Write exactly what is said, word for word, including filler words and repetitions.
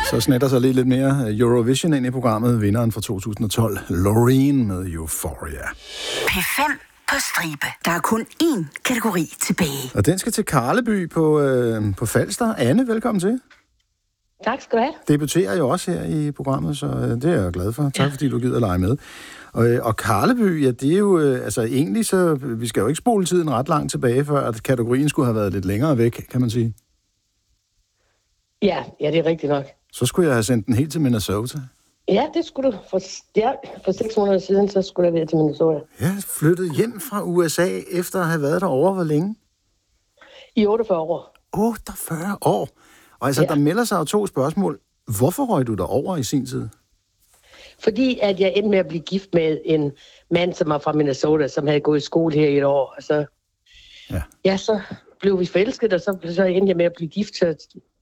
Så snetter sig lige lidt mere Eurovision ind i programmet. Vinderen fra to tusind og tolv, Loreen med Euphoria. P fem på stribe. Der er kun én kategori tilbage. Og den skal til Karleby på, øh, på Falster. Anne, velkommen til. Tak skal du have. Debuterer jo også her i programmet, så øh, det er jeg glad for. Tak fordi du gider at lege med. Og, øh, og Karleby, ja, det er jo, øh, altså egentlig så, vi skal jo ikke spole tiden ret langt tilbage, før at kategorien skulle have været lidt længere væk, kan man sige. Ja, ja, det er rigtigt nok. Så skulle jeg have sendt den helt til Minnesota. Ja, det skulle du. For, ja, for seks måneder siden, så skulle jeg være til Minnesota. Jeg flyttede hjem fra U S A, efter at have været derovre, hvor længe? I otteogfyrre år. otteogfyrre år? Og altså, ja. Der melder sig jo to spørgsmål. Hvorfor røg du derover i sin tid? Fordi at jeg endte med at blive gift med en mand, som var fra Minnesota, som havde gået i skole her i et år. Og så, ja. ja, så blev vi forelsket, og så, så endte jeg med at blive gift. Så